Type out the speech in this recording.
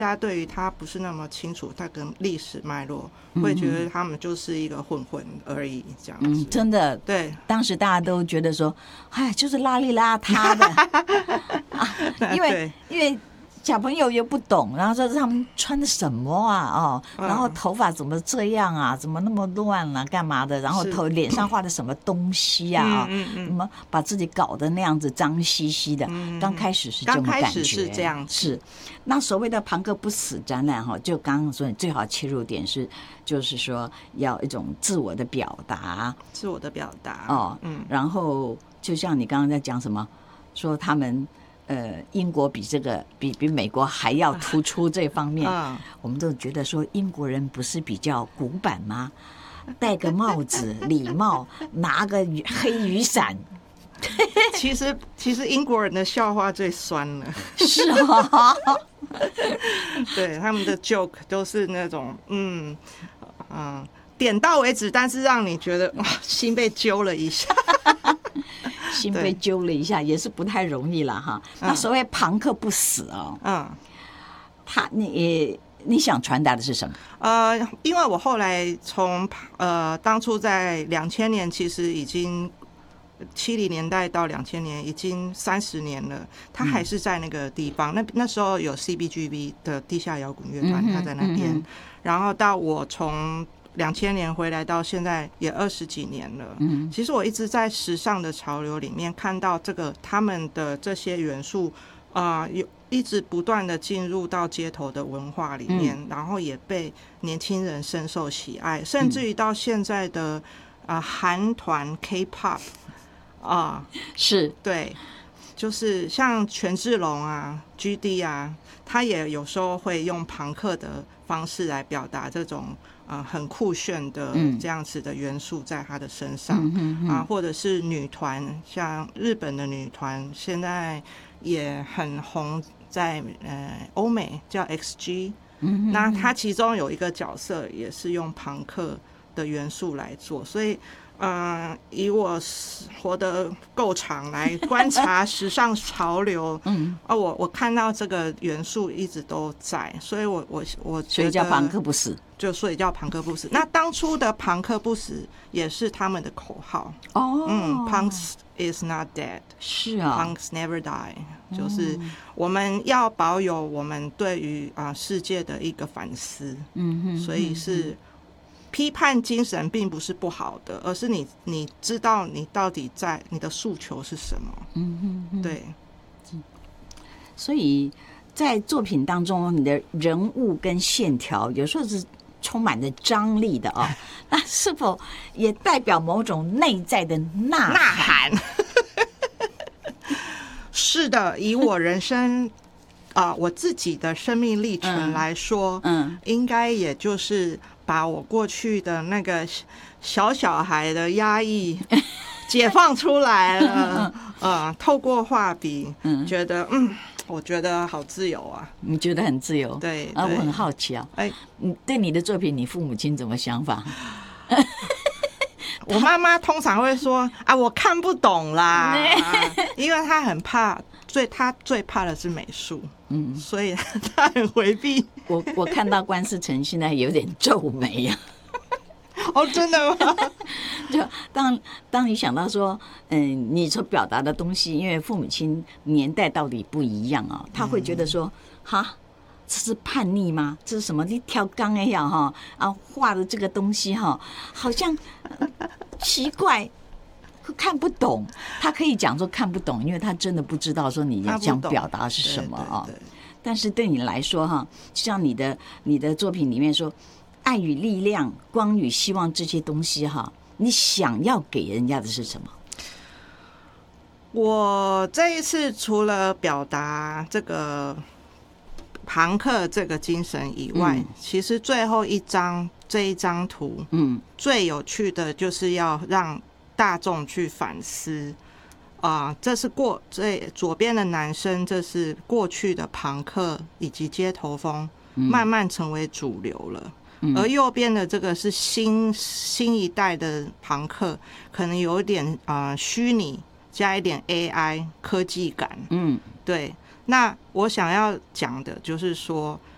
大家对于他不是那么清楚，他跟历史脉络，会觉得他们就是一个混混而已，这样子。 真的， 对， 当时大家都觉得说，哎，就是邋里邋遢的因为小朋友又不懂，然后说他们穿的什么啊，然后头发怎么这样啊，怎么那么乱啊，干嘛的？然后脸上画的什么东西啊，怎么把自己搞得那样子脏兮兮的？刚开始是这么感觉， 刚开始是这样子。 是，那所谓的庞克不死展览哈，就刚刚说你最好切入点就是说要一种自我的表达，然后就像你刚刚在讲什么，说他们。英国比美国还要突出这方面，我们都觉得说英国人不是比较古板吗？戴个帽子，礼帽，拿个黑雨伞。 其实英国人的笑话最酸了， 是啊， 对，他们的 joke 都是那种点到为止，但是让你觉得哇，心被揪了一下。 心被揪了一下，也是不太容易了哈。那所谓庞克不死你想传达的是什么？ 因为我后来从当初在2000年，其实已经70年代到2000年，已经30年了，他还是在那个地方。那时候有 CBGB 的地下摇滚乐团，他在那边。然后到我从2000年回来到现在也20几年了，其实我一直在时尚的潮流里面看到他们的这些元素有一直不断的进入到街头的文化里面，然后也被年轻人深受喜爱，甚至于到现在的韩团 K-pop 是对，就是像权志龙GD 他也有时候会用朋克的方式来表达这种很酷炫的这样子的元素在他的身上或者是女团，像日本的女团现在也很红，在欧美叫 XG，那他其中有一个角色也是用朋克的元素来做，所以以我活得够长来观察时尚潮流，我看到这个元素一直都在，所以我所以叫庞克不死， 所以叫庞克不死。那当初的庞克不死也是他们的口号，Punks is not dead， 是啊 ，Punks never die，就是我们要保有我们对于世界的一个反思，所以是。批判精神并不是不好的，而是你知道你到底在你的诉求是什么。对。 所以在作品当中，你的人物跟线条有时候是充满着张力的那是否也代表某种内在的呐喊？ 是的，以我人生我自己的生命历程来说，应该也就是把我过去的那个小孩的压抑解放出来了，透过画笔，觉得我觉得好自由啊！ 你觉得很自由？ 对我很好奇对你的作品，你父母亲怎么想法？ 我妈妈通常会说我看不懂啦，因为她很怕，她最怕的是美术，所以她很回避。 我看到关世成现在有点皱眉真的吗？ 就当你想到说，你所表达的东西，因为父母亲年代到底不一样他会觉得说，这是叛逆吗？这是什么？你跳钢画的这个东西好像奇怪，看不懂。他可以讲说看不懂，因为他真的不知道说你想表达是什么对。 但是对你来说就像你的作品里面说，爱与力量、光与希望这些东西你想要给人家的是什么？ 我这一次除了表达这个庞克这个精神以外，其实最后这一张图，最有趣的就是要让大众去反思这是左边的男生，这是过去的朋克以及街头风慢慢成为主流了，而右边的这个是新一代的朋克，可能有一点虚拟加一点 AI 科技感，对。那我想要讲的就是说，